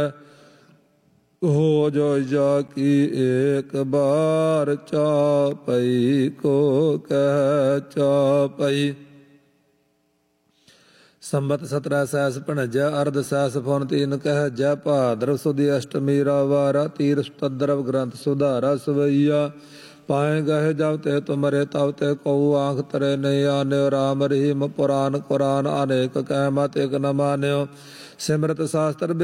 ਹੋ ਜੋ ਜਾ ਕੀ ਏਕ ਬਾਰ ਚਾਪਈ ਕੋ ਕਹਿ ਚਾਪਈ। ਸੰਬਤ 17 ਸੈਸ 49 ਅਰਧ ਸੈਸ ਫੁਨ ਤੀਨ ਕਹਿ ਜੈ ਭਾਦਰਵ ਸੁਦੀ ਅਸ਼ਟਮੀ ਰਾਵਾਰਾ ਤੀਰ ਸਤਦਰਵ ਗ੍ਰੰਥ ਸੁਧਾਰਾ ਸਵਈਆ। ਪਾਏ ਗਏ ਜਬ ਤੇ ਤੁਮਰੇ ਤਬ ਤੇ ਕਉ ਆਂਖ ਤਰੇ ਨਹੀਂ ਆਨਿਓ। ਰਾਮ ਰਹੀਮ ਪੁਰਾਨ ਕੁਰਾਨ ਅਨੇਕ ਕਹਿ ਮਤ ਇਕ ਨ ਮਾਨਿਓ। ਸਿਮਰਤ ਸ਼ਾਸਤਰ